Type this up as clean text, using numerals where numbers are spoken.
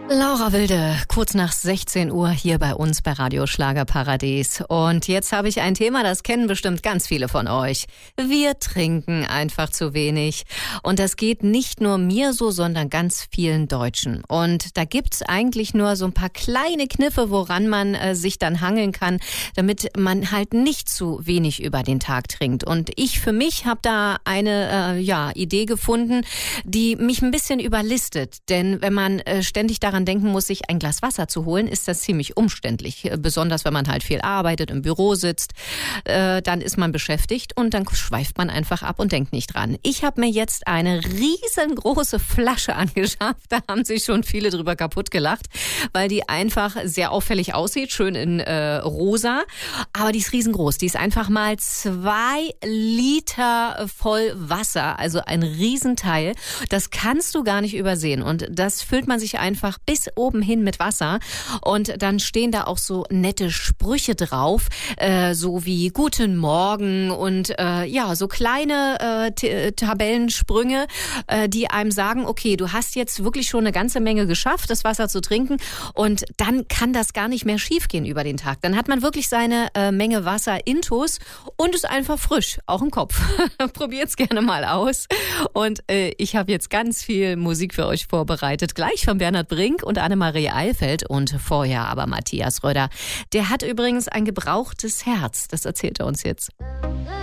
Laura Wilde, kurz nach 16 Uhr hier bei uns bei Radio Schlagerparadies. Und jetzt habe ich ein Thema, das kennen bestimmt ganz viele von euch. Wir trinken einfach zu wenig. Und das geht nicht nur mir so, sondern ganz vielen Deutschen. Und da gibt's eigentlich nur so ein paar kleine Kniffe, woran man sich dann hangeln kann, damit man halt nicht zu wenig über den Tag trinkt. Und ich für mich habe da eine Idee gefunden, die mich ein bisschen überlistet. Denn wenn man ständig daran denken muss, sich ein Glas Wasser zu holen, ist das ziemlich umständlich. Besonders wenn man halt viel arbeitet, im Büro sitzt, dann ist man beschäftigt und dann schweift man einfach ab und denkt nicht dran. Ich habe mir jetzt eine riesengroße Flasche angeschafft. Da haben sich schon viele drüber kaputt gelacht, weil die einfach sehr auffällig aussieht, schön in rosa. Aber die ist riesengroß. Die ist einfach mal 2 Liter voll Wasser, also ein Riesenteil. Das kannst du gar nicht übersehen. Und das füllt man sich einfach bis oben hin mit Wasser. Und dann stehen da auch so nette Sprüche drauf, so wie Guten Morgen und so kleine Tabellensprünge, die einem sagen, okay, du hast jetzt wirklich schon eine ganze Menge geschafft, das Wasser zu trinken, und dann kann das gar nicht mehr schiefgehen über den Tag. Dann hat man wirklich seine Menge Wasser intus und ist einfach frisch, auch im Kopf. Probiert's gerne mal aus. Und ich habe jetzt ganz viel Musik für euch vorbereitet, gleich von Bernhard Brink und Annemarie Eilfeld und vorher aber Matthias Röder. Der hat übrigens ein gebrauchtes Herz, das erzählt er uns jetzt.